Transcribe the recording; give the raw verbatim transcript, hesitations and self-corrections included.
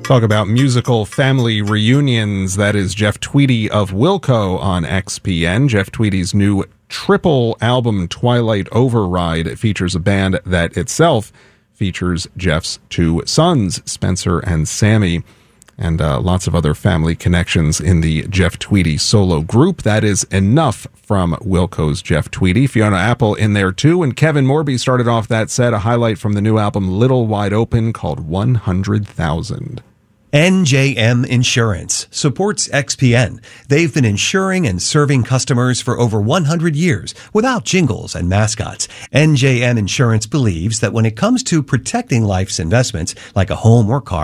Talk about musical family reunions. That is Jeff Tweedy of Wilco on X P N. Jeff Tweedy's new triple album, Twilight Override, features a band that itself features Jeff's two sons, Spencer and Sammy, and uh, lots of other family connections in the Jeff Tweedy solo group. That is enough from Wilco's Jeff Tweedy. Fiona Apple in there too, and Kevin Morby started off that set, a highlight from the new album Little Wide Open called one hundred thousand. N J M Insurance supports X P N. They've been insuring and serving customers for over one hundred years without jingles and mascots. N J M Insurance believes that when it comes to protecting life's investments, like a home or car,